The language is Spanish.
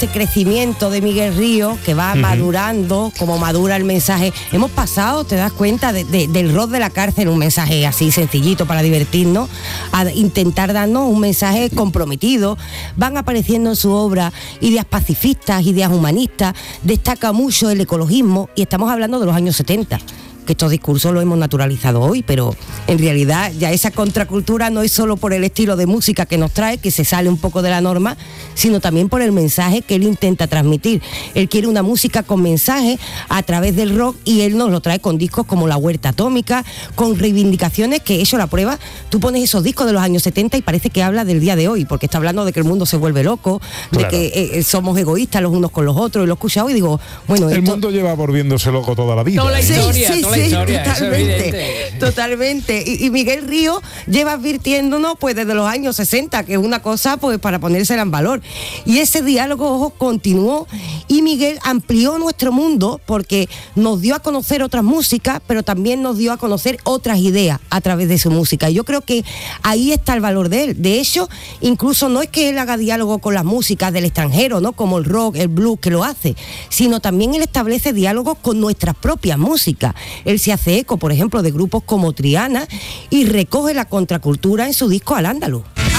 este crecimiento de Miguel Ríos, que va madurando, como madura el mensaje. Hemos pasado, te das cuenta, del rock de la cárcel, un mensaje así sencillito para divertirnos, a intentar darnos un mensaje comprometido. Van apareciendo en su obra ideas pacifistas, ideas humanistas, destaca mucho el ecologismo, y estamos hablando de los años 70. Que estos discursos los hemos naturalizado hoy, pero en realidad ya esa contracultura no es solo por el estilo de música que nos trae, que se sale un poco de la norma, sino también por el mensaje que él intenta transmitir. Él quiere una música con mensaje a través del rock, y él nos lo trae con discos como La Huerta Atómica, con reivindicaciones que he hecho la prueba. Tú pones esos discos de los años 70 y parece que habla del día de hoy, porque está hablando de que el mundo se vuelve loco, claro, de que somos egoístas los unos con los otros, y lo he escuchado y digo, bueno... El mundo lleva volviéndose loco toda la vida. Toda la historia, sí, toda la historia, totalmente. Y Miguel Ríos lleva advirtiéndonos pues desde los años 60, que es una cosa pues para ponérsela en valor. Y ese diálogo, ojo, continuó, y Miguel amplió nuestro mundo porque nos dio a conocer otras músicas, pero también nos dio a conocer otras ideas a través de su música. Y yo creo que ahí está el valor de él. De hecho, incluso no es que él haga diálogo con las músicas del extranjero, ¿no?, como el rock, el blues, que lo hace, sino también él establece diálogos con nuestras propias músicas. Él se hace eco, por ejemplo, de grupos como Triana, y recoge la contracultura en su disco Al Andaluz.